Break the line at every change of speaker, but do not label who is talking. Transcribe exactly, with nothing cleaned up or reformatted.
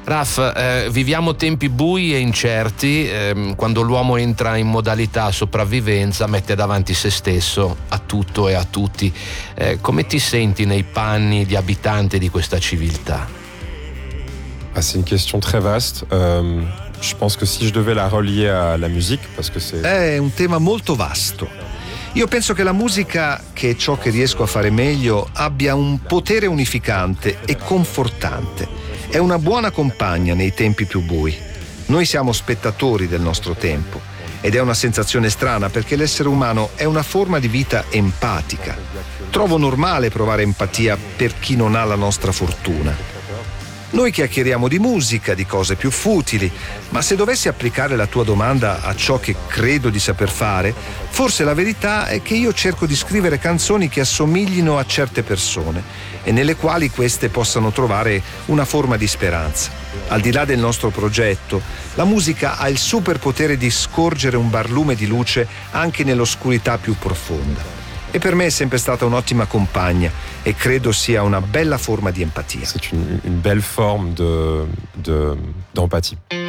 Raf, eh, viviamo tempi bui e incerti, eh, quando l'uomo entra in modalità sopravvivenza mette davanti se stesso a tutto e a tutti. Eh, come ti senti nei panni di abitante di questa civiltà?
Ah, c'est une question très vaste. Euh, je pense que si je devais la relier à la musique, parce que c'est...
È un tema molto vasto. Io penso che la musica, che è ciò che riesco a fare meglio, abbia un potere unificante e confortante. È una buona compagna nei tempi più bui. Noi siamo spettatori del nostro tempo ed è una sensazione strana perché l'essere umano è una forma di vita empatica. Trovo normale provare empatia per chi non ha la nostra fortuna. Noi chiacchieriamo di musica, di cose più futili, ma se dovessi applicare la tua domanda a ciò che credo di saper fare, forse la verità è che io cerco di scrivere canzoni che assomiglino a certe persone e nelle quali queste possano trovare una forma di speranza. Al di là del nostro progetto, la musica ha il superpotere di scorgere un barlume di luce anche nell'oscurità più profonda. E per me è sempre stata un'ottima compagna e credo sia una bella forma di empatia.
C'est une, une belle forme de, de, d'empathie.